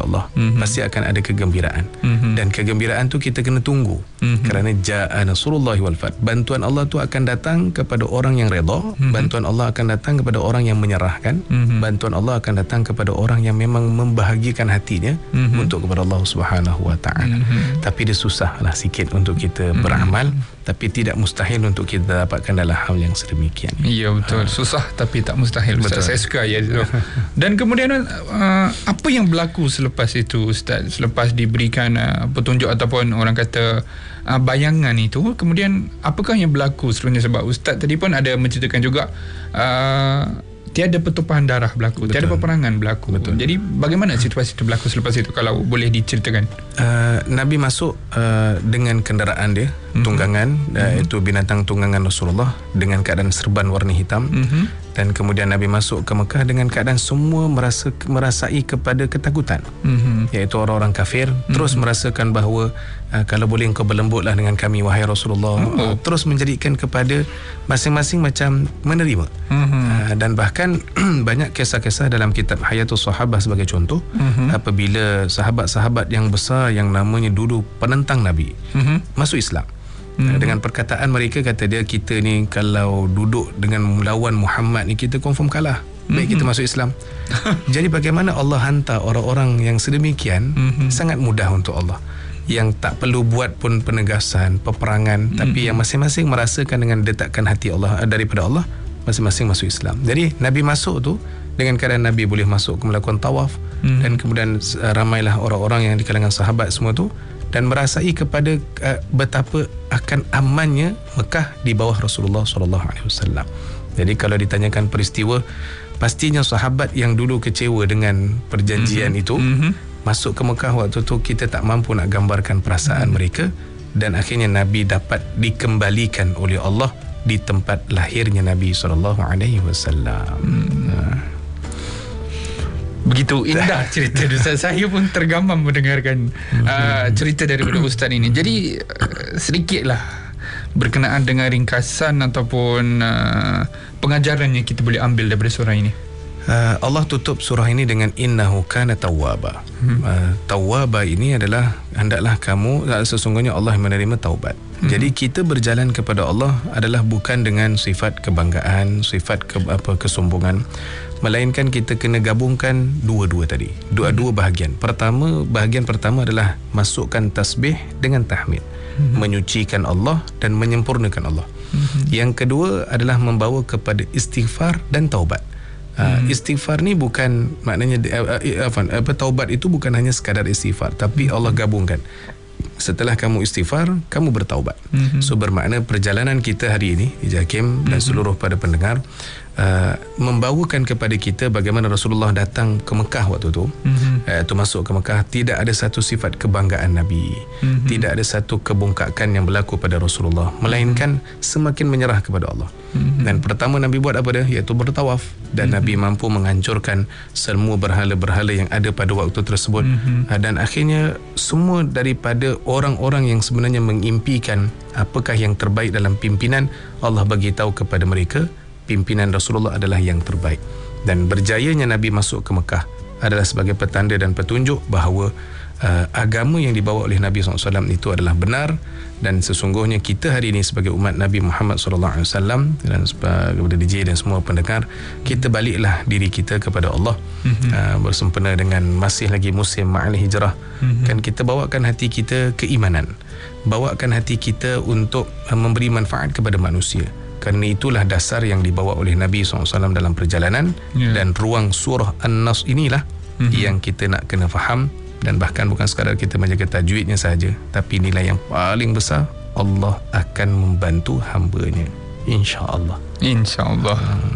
insya-Allah pasti akan ada kegembiraan. Dan kegembiraan tu kita kena tunggu. Kerana jaa nasrullahi wal fath. Bantuan Allah tu akan datang kepada orang yang redha, bantuan Allah akan datang kepada orang yang menyerahkan, bantuan Allah akan datang kepada orang yang memang membahagiakan hatinya untuk kepada Allah Subhanahu wa taala. Tapi dia susahlah sikit untuk kita beramal, tapi tidak mustahil untuk kita dapatkan dalam hal yang sedemikian. Ya, betul. Susah tapi tak mustahil. Ustaz, saya suka ayat itu. Dan kemudian apa yang berlaku selepas itu, Ustaz? Selepas diberikan petunjuk ataupun orang kata bayangan itu, kemudian apakah yang berlaku seterusnya? Sebab Ustaz tadi pun ada menceritakan juga tiada pertumpahan darah berlaku, tiada peperangan berlaku. Jadi bagaimana situasi itu berlaku selepas itu, kalau boleh diceritakan? Nabi masuk dengan kenderaan dia, tunggangan, itu binatang tunggangan Rasulullah, dengan keadaan serban warna hitam. Dan kemudian Nabi masuk ke Mekah dengan keadaan semua merasai kepada ketakutan, iaitu orang-orang kafir terus merasakan bahawa kalau boleh engkau berlembutlah dengan kami wahai Rasulullah. Terus menjadikan kepada masing-masing macam menerima. Dan bahkan banyak kisah-kisah dalam kitab Hayatus Sahabah sebagai contoh, apabila sahabat-sahabat yang besar yang namanya dulu penentang Nabi masuk Islam. Dengan perkataan mereka, kata dia, kita ni kalau duduk dengan melawan Muhammad ni, kita confirm kalah. Baik kita masuk Islam. Jadi bagaimana Allah hantar orang-orang yang sedemikian? Sangat mudah untuk Allah, yang tak perlu buat pun penegasan, peperangan, tapi yang masing-masing merasakan dengan detakan hati Allah, daripada Allah, masing-masing masuk Islam. Jadi Nabi masuk tu dengan keadaan Nabi boleh masuk melakukan tawaf, dan kemudian ramailah orang-orang yang di kalangan sahabat semua tu, dan merasai kepada betapa akan amannya Mekah di bawah Rasulullah SAW. Jadi kalau ditanyakan peristiwa, pastinya sahabat yang dulu kecewa dengan perjanjian itu masuk ke Mekah waktu tu, kita tak mampu nak gambarkan perasaan mereka. Dan akhirnya Nabi dapat dikembalikan oleh Allah di tempat lahirnya Nabi SAW. Begitu indah cerita Ustaz. Saya pun tergamam mendengarkan cerita daripada Ustaz ini. Jadi sedikitlah berkenaan dengan ringkasan ataupun pengajaran yang kita boleh ambil daripada surah ini. Allah tutup surah ini dengan innahu kana tawwaba. Tawwaba ini adalah hendaklah kamu, sesungguhnya Allah menerima taubat. Jadi kita berjalan kepada Allah adalah bukan dengan sifat kebanggaan, sifat kesombongan, melainkan kita kena gabungkan dua-dua tadi. Dua-dua bahagian. Bahagian pertama adalah masukkan tasbih dengan tahmid, menyucikan Allah dan menyempurnakan Allah. Yang kedua adalah membawa kepada istighfar dan taubat. Istighfar ni bukan maknanya taubat itu bukan hanya sekadar istighfar, tapi Allah gabungkan. Setelah kamu istighfar, kamu bertaubat. So bermakna perjalanan kita hari ini di Jakim dan seluruh pada pendengar membawakan kepada kita bagaimana Rasulullah datang ke Mekah waktu tu. Itu masuk ke Mekah, tidak ada satu sifat kebanggaan Nabi, tidak ada satu kebongkakan yang berlaku pada Rasulullah, melainkan semakin menyerah kepada Allah. Dan pertama Nabi buat apa dia? Iaitu bertawaf. Dan Nabi mampu menghancurkan semua berhala-berhala yang ada pada waktu tersebut. Dan akhirnya semua daripada orang-orang yang sebenarnya mengimpikan apakah yang terbaik dalam pimpinan, Allah bagi tahu kepada mereka pimpinan Rasulullah adalah yang terbaik. Dan berjayanya Nabi masuk ke Mekah adalah sebagai petanda dan petunjuk bahawa agama yang dibawa oleh Nabi SAW itu adalah benar. Dan sesungguhnya kita hari ini sebagai umat Nabi Muhammad SAW dan kepada DJ dan semua pendengar, kita baliklah diri kita kepada Allah, bersempena dengan masih lagi musim ma'al hijrah. Kan kita bawakan hati kita keimanan, bawakan hati kita untuk memberi manfaat kepada manusia. Kerana itulah dasar yang dibawa oleh Nabi SAW dalam perjalanan. Dan ruang surah An-Nas inilah yang kita nak kena faham. Dan bahkan bukan sekadar kita menjaga tajwidnya sahaja, tapi nilai yang paling besar, Allah akan membantu hamba-Nya, insya-Allah. InsyaAllah.